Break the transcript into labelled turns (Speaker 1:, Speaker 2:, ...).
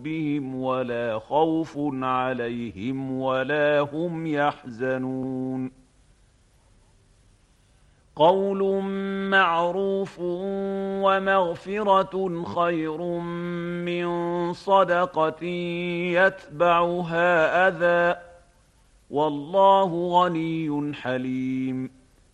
Speaker 1: بهم ولا خوف عليهم ولا هم يحزنون قول معروف ومغفرة خير من صدقة يتبعها أذى والله غني حليم